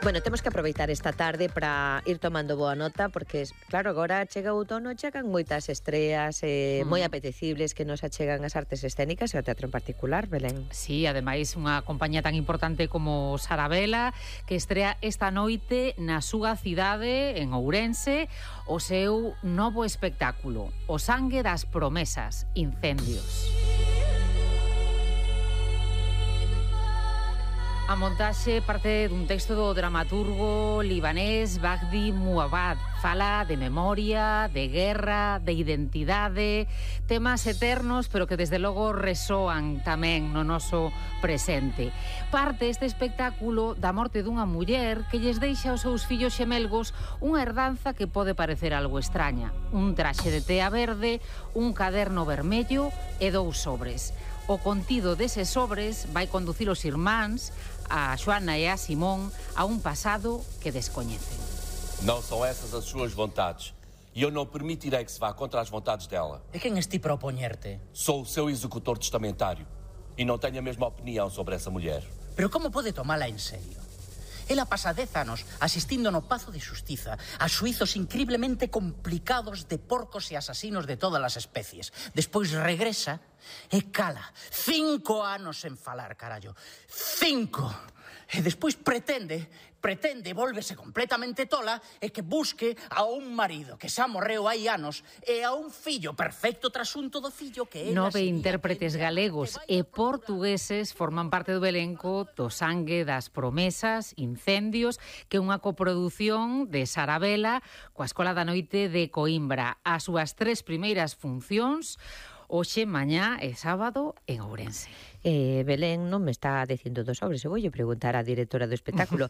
Bueno, temos que aproveitar esta tarde para ir tomando boa nota, porque, claro, agora chega o outono, chegan moitas estreas moi apetecibles que nos achegan as artes escénicas e o teatro en particular, Belén. Sí, ademais unha compañía tan importante como Sarabela, que estrea esta noite na súa cidade, en Ourense, o seu novo espectáculo, O sangue das promesas, Incendios. A montaxe parte dun texto do dramaturgo libanés Bagdi Muawad. Fala de memoria, de guerra, de identidade, temas eternos, pero que desde logo resoan tamén no noso presente. Parte este espectáculo da morte dunha muller que lles deixa aos seus fillos xemelgos unha herdanza que pode parecer algo extraña. Un traxe de tea verde, un caderno vermello e 2 sobres. O contido deses sobres vai conducir os irmáns, a Xoana e a Simón, a un pasado que descoñecen. Não são essas as suas vontades. E eu não permitirei que se vá contra as vontades dela. E quem és ti para opoñerte? Sou o seu executor testamentário. E não tenho a mesma opinião sobre essa mulher. Pero como pode tomala en serio? Ela pasa 10 anos asistindo no Pazo de Xustiza a xuizos incriblemente complicados de porcos e asasinos de todas as especies. Despois regresa e cala 5 anos en falar, carallo. 5! E despois pretende, volvese completamente tola e que busque a un marido que xa morreu hai anos e a un fillo perfecto trasunto do fillo que ela... 9 intérpretes galegos e portugueses forman parte do elenco do Sangue das Promesas, Incendios, que é unha coprodución de Sarabela coa Escola da Noite de Coimbra. As súas 3 primeiras funcións, hoxe, mañá e sábado en Ourense. Belén non me está dicindo dos sobres, eu voulle preguntar á directora do espectáculo.